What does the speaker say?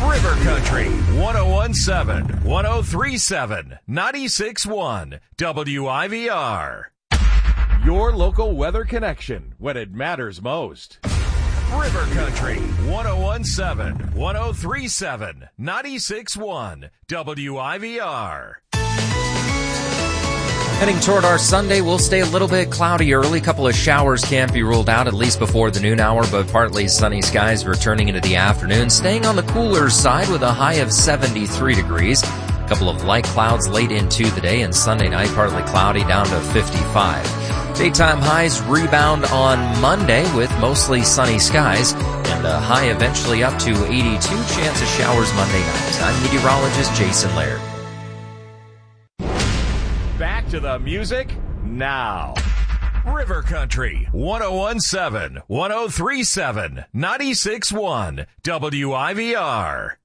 River Country, 1017, 1037, 96.1, WIVR. Your local weather connection when it matters most. River Country, 1017, 1037, 96.1, WIVR. Heading toward our Sunday, we'll stay a little bit cloudy early. A couple of showers can't be ruled out, at least before the noon hour, but partly sunny skies returning into the afternoon. Staying on the cooler side with a high of 73 degrees. A couple of light clouds late into the day, and Sunday night partly cloudy down to 55. Daytime highs rebound on Monday with mostly sunny skies, and a high eventually up to 82. Chance of showers Monday night. I'm meteorologist Jason Laird. Back to the music now. River Country, 1017, 1037, 96.1, WIVR.